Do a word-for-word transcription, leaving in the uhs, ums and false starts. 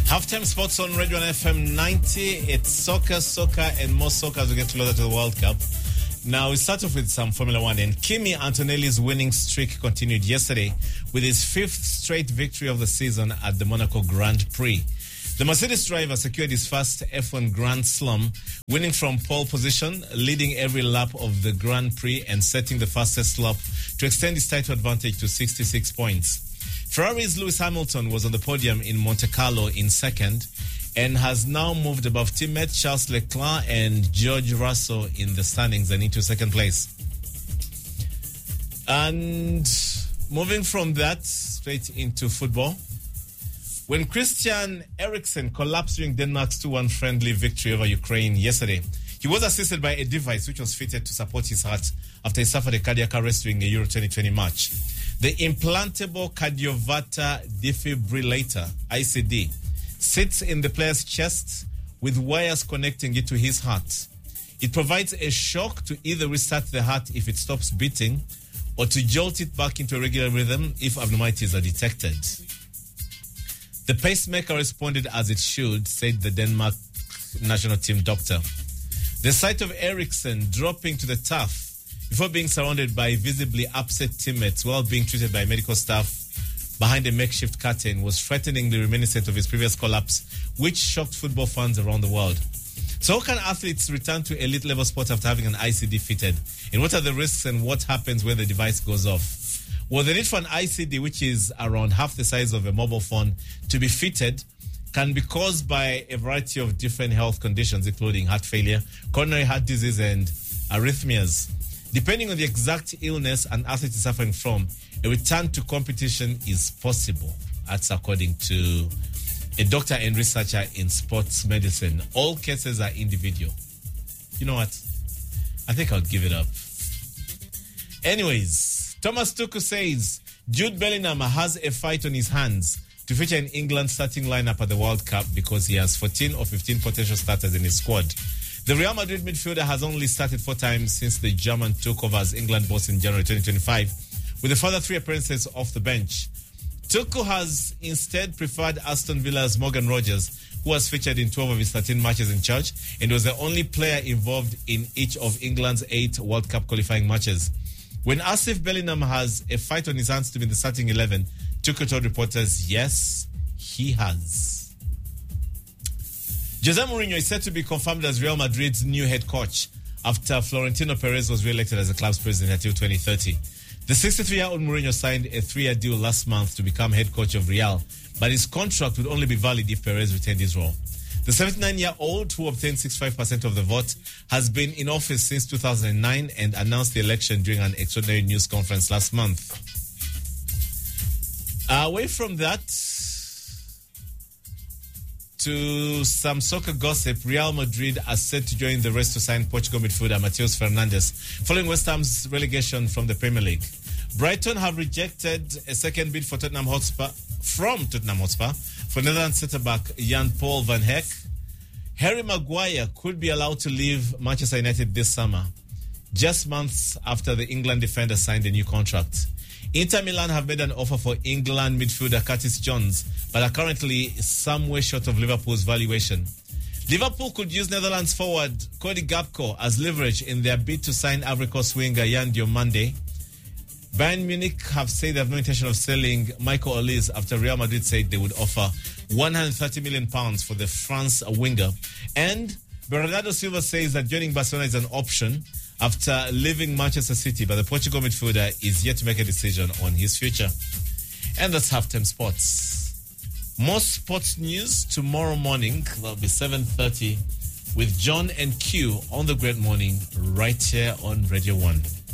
Halftime sports on Radio one F M ninety. It's soccer, soccer, and more soccer as we get closer to the World Cup. Now, we start off with some Formula One, and Kimi Antonelli's winning streak continued yesterday with his fifth straight victory of the season at the Monaco Grand Prix. The Mercedes driver secured his first F one Grand Slam, winning from pole position, leading every lap of the Grand Prix and setting the fastest lap to extend his title advantage to sixty-six points. Ferrari's Lewis Hamilton was on the podium in Monte Carlo in second and has now moved above teammate Charles Leclerc and George Russell in the standings and into second place. And moving from that straight into football, when Christian Eriksen collapsed during Denmark's two one friendly victory over Ukraine yesterday, he was assisted by a device which was fitted to support his heart after he suffered a cardiac arrest during a Euro twenty twenty match. The implantable cardioverter defibrillator, I C D, sits in the player's chest with wires connecting it to his heart. It provides a shock to either restart the heart if it stops beating or to jolt it back into a regular rhythm if abnormalities are detected. The pacemaker responded as it should, said the Denmark national team doctor. The sight of Eriksen dropping to the turf before being surrounded by visibly upset teammates while being treated by medical staff behind a makeshift curtain was frighteningly reminiscent of his previous collapse, which shocked football fans around the world. So how can athletes return to elite level sport after having an I C D fitted? And what are the risks and what happens when the device goes off? Well, the need for an I C D, which is around half the size of a mobile phone, to be fitted can be caused by a variety of different health conditions, including heart failure, coronary heart disease, and arrhythmias. Depending on the exact illness an athlete is suffering from, a return to competition is possible. That's according to a doctor and researcher in sports medicine. All cases are individual. You know what? I think I'll give it up. Anyways, Thomas Tuchel says Jude Bellingham has a fight on his hands to feature in England's starting lineup at the World Cup because he has fourteen or fifteen potential starters in his squad. The Real Madrid midfielder has only started four times since the German took over as England boss in January twenty twenty-five, with a further three appearances off the bench. Tuchel has instead preferred Aston Villa's Morgan Rogers, who was featured in twelve of his thirteen matches in charge and was the only player involved in each of England's eight World Cup qualifying matches. When asked if Bellingham has a fight on his hands to be in the starting eleven, Tuchel told reporters, yes, he has. Jose Mourinho is set to be confirmed as Real Madrid's new head coach after Florentino Perez was re-elected as the club's president until twenty thirty. The sixty-three-year-old Mourinho signed a three-year deal last month to become head coach of Real, but his contract would only be valid if Perez retained his role. The seventy-nine-year-old, who obtained sixty-five percent of the vote, has been in office since two thousand nine and announced the election during an extraordinary news conference last month. Away from that, to some soccer gossip, Real Madrid are set to join the race to sign Portugal midfielder Matheus Fernandes following West Ham's relegation from the Premier League. Brighton have rejected a second bid for Tottenham Hotspur from Tottenham Hotspur for Netherlands centre-back Jan-Paul van Heck. Harry Maguire could be allowed to leave Manchester United this summer, just months after the England defender signed a new contract. Inter Milan have made an offer for England midfielder Curtis Jones, but are currently some way short of Liverpool's valuation. Liverpool could use Netherlands forward Cody Gakpo as leverage in their bid to sign Ivory Coast winger Yan Diomande. Bayern Munich have said they have no intention of selling Michael Olise after Real Madrid said they would offer one hundred thirty million pounds for the France winger. And Bernardo Silva says that joining Barcelona is an option after leaving Manchester City, but the Portugal midfielder is yet to make a decision on his future. And that's Halftime Sports. More sports news tomorrow morning. That'll be seven thirty with John and Q on the Great Morning right here on Radio one.